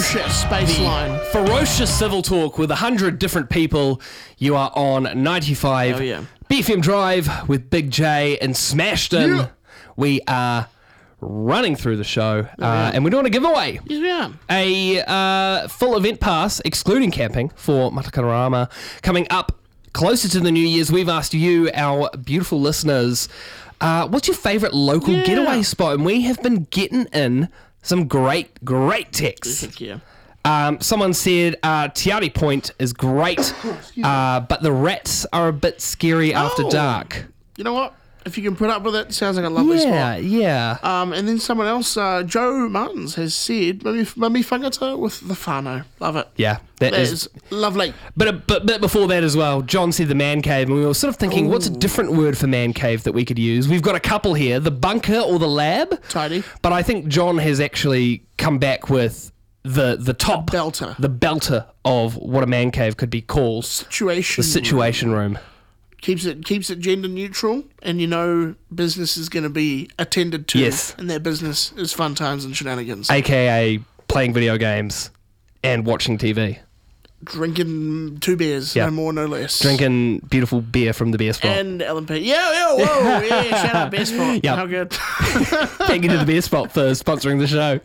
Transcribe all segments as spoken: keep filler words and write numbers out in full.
ferocious baseline. Ferocious civil talk with a hundred different people. You are on ninety-five Oh, yeah. B F M Drive with Big J and Smashton. Yeah. We are running through the show, uh, yeah. and we're doing a giveaway. Yeah. A uh, full event pass, excluding camping, for Matakararama coming up closer to the New Year's. We've asked you, our beautiful listeners, uh, what's your favourite local Yeah. getaway spot? And we have been getting in some great, great texts. Thank you. Um, someone said uh, Tiari Point is great, uh, but the rats are a bit scary after Oh. dark. You know what? If you can put up with it, sounds like a lovely Yeah, spot. yeah. Um, and then someone else, uh, Joe Martins, has said, Mami, Mami Whangata with the whānau. Love it. Yeah, that That is. is lovely. But a but, but before that as well, John said the man cave, and we were sort of thinking, what's a Ooh. different word for man cave that we could use? We've got a couple here, the bunker or the lab. Tidy. But I think John has actually come back with the the top belter. the belter of what a man cave could be called, Situation. the situation room. Keeps it keeps it gender neutral, and you know business is going to be attended to. Yes. And their business is fun times and shenanigans. A K A playing video games and watching T V. Drinking two beers, Yeah. no more, no less. Drinking beautiful beer from the beer spot. And L M P. Yeah, yeah, whoa, yeah, shout out Beer Spot. Yep. How good. Thank you to the beer spot for sponsoring the show.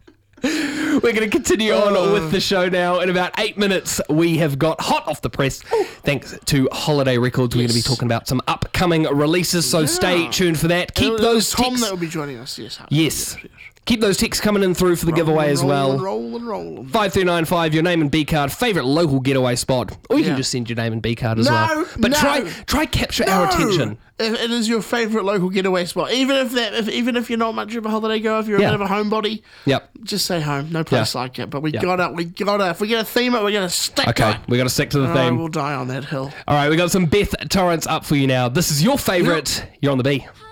We're going to continue on Oh. with the show now. In about eight minutes, we have got hot off the press. Thanks to Holiday Records, we're going to be Yes. talking about some upcoming releases, so stay Yeah. tuned for that. Keep It was those Tom texts. that will be joining us. Yes. Yes. Keep those texts coming in through for the giveaway Roll as and well. Roll and roll and roll. five three nine five, your name and B card, favourite local getaway spot. Or you can Yeah. just send your name and B card as No, well. But no. try try capture our No! attention. If it is your favourite local getaway spot, even if that, if, even if you're not much of a holiday goer, if you're Yeah. a bit of a homebody, Yep. just say home. No place Yeah. like it. But we Yeah. gotta, we gotta. If we're gonna theme it, we're gonna stick to Okay, it. we got to stick to the Oh, theme. we'll die on that hill. All right, we got some Beth Torrance up for you now. This is your favourite. You're on the B.